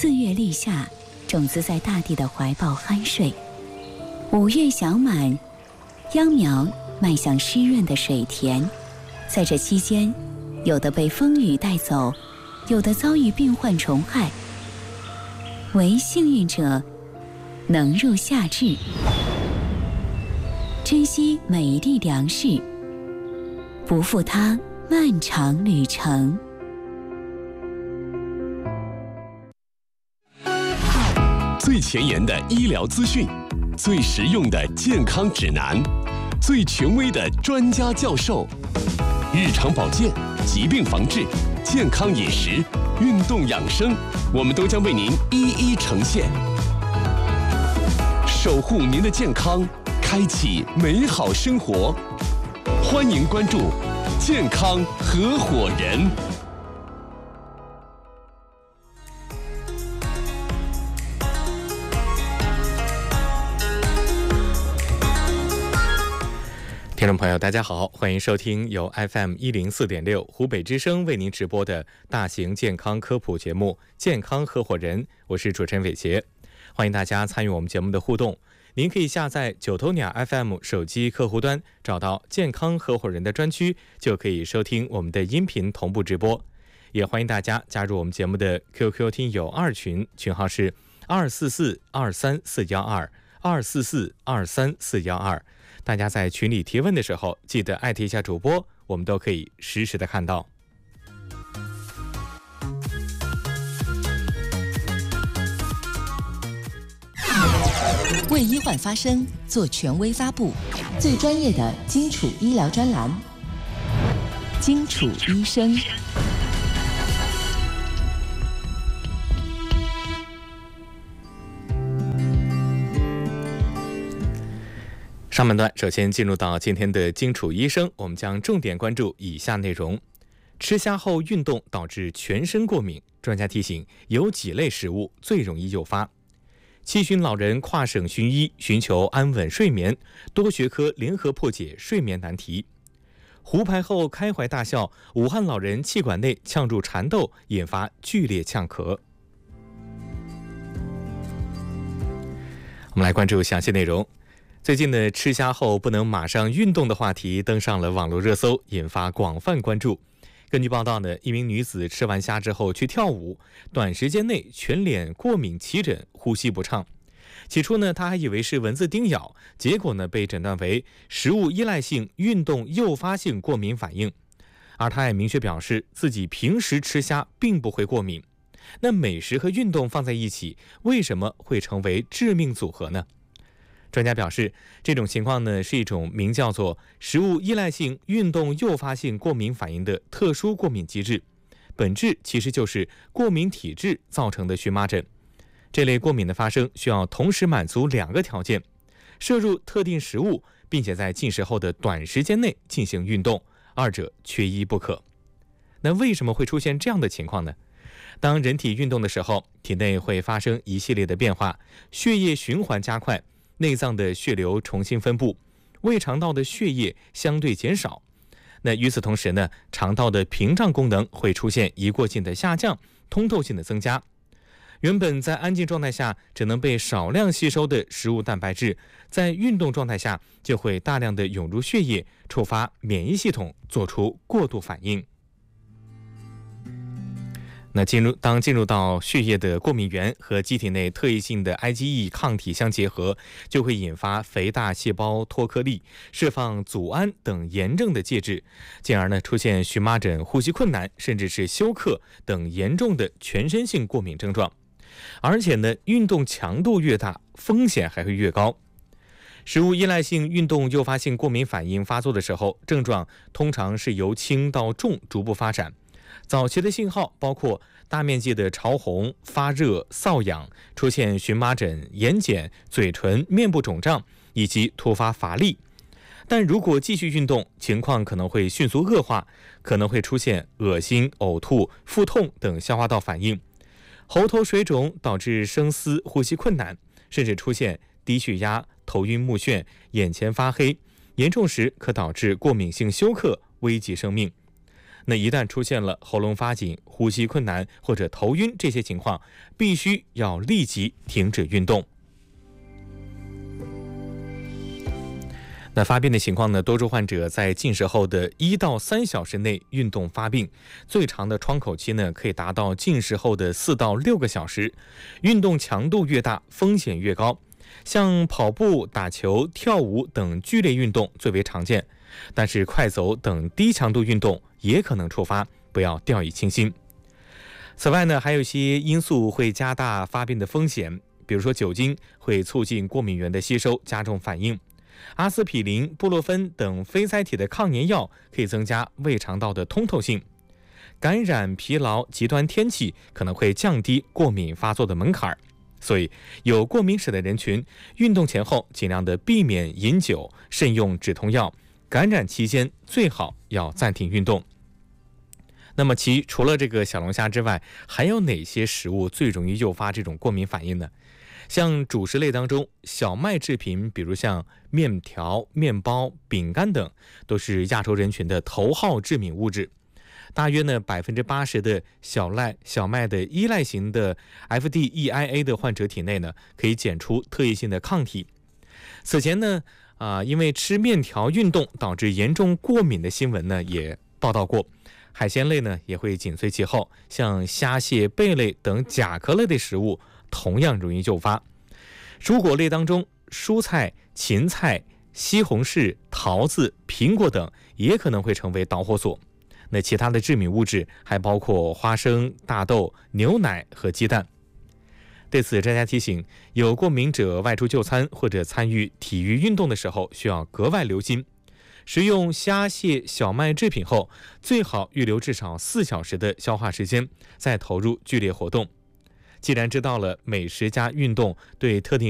4月立夏，种子在大地的怀抱酣睡。5月小满，秧苗迈向湿润的水田。在这期间，有的被风雨带走，有的遭遇病患虫害。唯幸运者能入夏至，珍惜每一粒粮食，不负它漫长旅程。 最前沿的医疗资讯，最实用的健康指南，最权威的专家教授，日常保健、疾病防治、健康饮食、运动养生，我们都将为您一一呈现，守护您的健康，开启美好生活。欢迎关注健康合伙人。 听众朋友大家好，欢迎收听由 FM104.6 湖北之声为您直播的大型健康科普节目健康合伙人，我是主持人伟杰。欢迎大家参与我们节目的互动，您可以下载九头鸟 FM 手机客户端，找到健康合伙人的专区，就可以收听我们的音频同步直播。也欢迎大家加入我们节目的 QQ 听友2群，群号是244-23412 244-23412。大家在群里提问的时候，记得艾特一下主播，我们都可以实时的看到。 为医患发声，做权威发布，最专业的基础医疗专栏，基础医生。 上半段首先进入到今天的荆楚医生，我们将重点关注以下内容：吃虾后运动导致全身过敏，专家提醒有几类食物最容易诱发。7旬老人跨省寻医，寻求安稳睡眠，多学科联合破解睡眠难题。胡牌后开怀大笑，武汉老人气管内呛入蚕豆，引发剧烈呛咳。我们来关注详细内容。最近的吃虾后不能马上运动的话题登上了网络热搜，引发广泛关注。根据报道呢，一名女子吃完虾之后去跳舞，短时间内全脸过敏起疹，呼吸不畅。起初呢，她还以为是蚊子叮咬，结果呢被诊断为食物依赖性运动诱发性过敏反应。而她也明确表示自己平时吃虾并不会过敏。那美食和运动放在一起，为什么会成为致命组合呢？专家表示，这种情况呢是一种名叫做食物依赖性运动诱发性过敏反应的特殊过敏机制，本质其实就是过敏体质造成的荨麻疹。这类过敏的发生需要同时满足2个条件：摄入特定食物，并且在进食后的短时间内进行运动，二者缺一不可。那为什么会出现这样的情况呢？当人体运动的时候，体内会发生一系列的变化，血液循环加快，内脏的血流重新分布，胃肠道的血液相对减少。那与此同时呢，肠道的屏障功能会出现一过性的下降，通透性的增加。原本在安静状态下只能被少量吸收的食物蛋白质，在运动状态下就会大量的涌入血液，触发免疫系统做出过度反应。那当进入到血液的过敏原和机体内特异性的 IgE 抗体相结合，就会引发肥大细胞脱颗粒，释放组胺等炎症的介质，进而呢出现荨麻疹、呼吸困难，甚至是休克等严重的全身性过敏症状。而且呢，运动强度越大，风险还会越高。食物依赖性运动诱发性过敏反应发作的时候，症状通常是由轻到重逐步发展。早期的信号包括大面积的潮红、发热、瘙痒，出现荨麻疹、眼睑、嘴唇、面部肿胀以及突发乏力。但如果继续运动，情况可能会迅速恶化，可能会出现恶心、呕吐、腹痛等消化道反应，喉头水肿导致声嘶、呼吸困难，甚至出现低血压、头晕目眩、眼前发黑，严重时可导致过敏性休克，危及生命。 那一旦出现了喉咙发紧、呼吸困难或者头晕这些情况，必须要立即停止运动。那发病的情况呢，多数患者在进食后的1到3小时内运动发病，最长的窗口期呢可以达到进食后的4到6个小时。运动强度越大，风险越高。像跑步、打球、跳舞等剧烈运动最为常见，但是快走等低强度运动也可能触发，不要掉以轻心。此外呢，还有一些因素会加大发病的风险，比如说酒精会促进过敏原的吸收，加重反应。阿司匹林、布洛芬等非甾体的抗炎药可以增加胃肠道的通透性。感染、疲劳、极端天气可能会降低过敏发作的门槛，所以有过敏史的人群，运动前后尽量的避免饮酒，慎用止痛药。感染期间最好要暂停运动。那么除了这个小龙虾之外，还有哪些食物最容易诱发这种过敏反应呢？像主食类当中，小麦制品，比如像面条、面包、饼干等，都是亚洲人群的头号致敏物质。大约呢80%的小麦的依赖型的 FDEIA 的患者体内呢，可以检出特异性的抗体。此前呢，因为吃面条运动导致严重过敏的新闻呢，也报道过。海鲜类呢，也会紧随其后，像虾蟹、贝类等甲壳类的食物同样容易诱发。蔬果类当中，蔬菜、芹菜、西红柿、桃子、苹果等也可能会成为导火索。那其他的致敏物质还包括花生、大豆、牛奶和鸡蛋。对此，专家提醒，有过敏者外出就餐或者参与体育运动的时候，需要格外留心。食用虾蟹、小麦制品后，最好预留至少4小时的消化时间，再投入剧烈活动。既然知道了美食加运动对特定